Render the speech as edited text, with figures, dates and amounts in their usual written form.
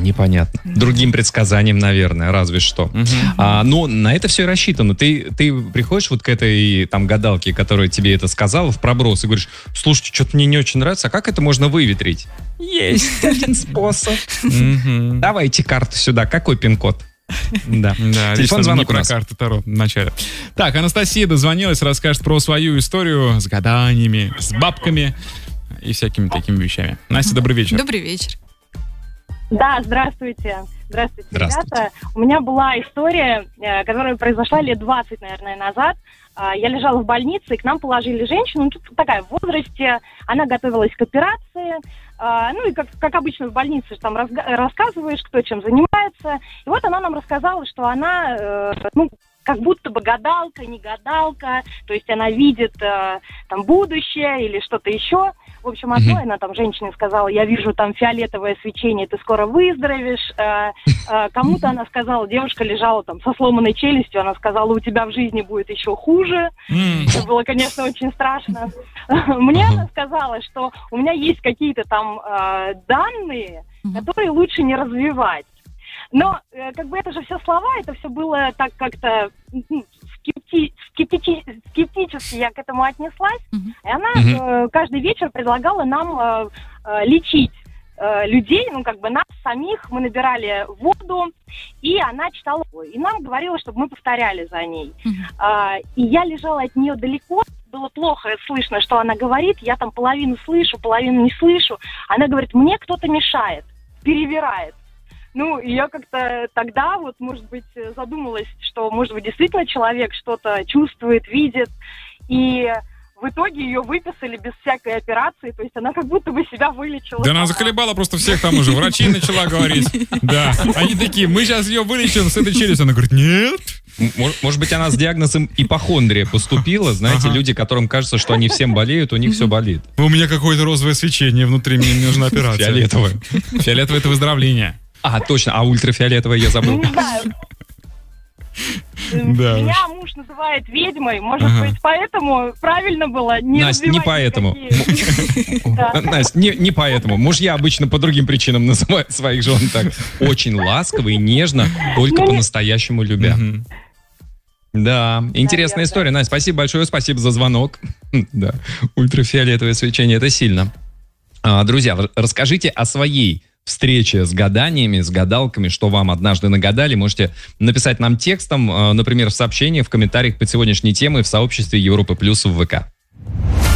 Непонятно. Другим предсказанием, наверное, разве что. Но на это все и рассчитано. Ты приходишь вот к этой там гадалке, которая тебе это сказала, в проброс, и говоришь: слушайте, что-то мне не очень нравится, а как это можно выветрить? Есть один способ. Давайте карту сюда. Какой пин-код? Да. Телефон звонок у нас. Карты Таро в начале. Так, Анастасия дозвонилась, расскажет про свою историю с гаданиями, с бабками и всякими такими вещами. Настя, добрый вечер. Добрый вечер. Да, здравствуйте. Здравствуйте, ребята. У меня была история, которая произошла лет 20, наверное, назад. Я лежала в больнице, и к нам положили женщину, ну, тут такая в возрасте, она готовилась к операции, ну и как обычно в больнице, там рассказываешь, кто чем занимается. И вот она нам рассказала, что она, как будто бы гадалка, не гадалка, то есть она видит там будущее или что-то еще. В общем, одно, она там женщине сказала: я вижу там фиолетовое свечение, ты скоро выздоровеешь. Кому-то она сказала, девушка лежала там со сломанной челюстью, она сказала: у тебя в жизни будет еще хуже. Это было, конечно, очень страшно. Мне она сказала, что у меня есть какие-то там данные, которые лучше не развивать. Но как бы это же все слова, это все было так как-то скептически я к этому отнеслась. И она каждый вечер предлагала нам лечить людей, нас самих. Мы набирали воду, и она читала, и нам говорила, чтобы мы повторяли за ней. И я лежала от нее далеко, было плохо слышно, что она говорит, я там половину слышу, половину не слышу. Она говорит: мне кто-то мешает, перевирает. Ну, и я как-то тогда, может быть, задумалась, что, может быть, действительно человек что-то чувствует, видит, и в итоге ее выписали без всякой операции, то есть она как будто бы себя вылечила. Да она заколебала просто всех там уже, врачи начала говорить. Да, они такие: мы сейчас ее вылечим с этой челюстью. Она говорит: нет. Может быть, она с диагнозом ипохондрия поступила. Знаете, люди, которым кажется, что они всем болеют, у них все болит. У меня какое-то розовое свечение внутри, мне нужна операция. Фиолетовое. Фиолетовое — это выздоровление. Точно, а ультрафиолетовое я забыл. Не знаю. Меня муж называет ведьмой, может быть, поэтому правильно было не Настя, не поэтому. Настя, не поэтому. Мужья обычно по другим причинам называют своих жен так. Очень ласково и нежно, только по-настоящему любя. Да, интересная история. Настя, спасибо большое, спасибо за звонок. Да, ультрафиолетовое свечение — это сильно. Друзья, расскажите о своей встрече с гаданиями, с гадалками, что вам однажды нагадали. Можете написать нам текстом, например, в сообщении, в комментариях под сегодняшней темой в сообществе Европы Плюс в ВК.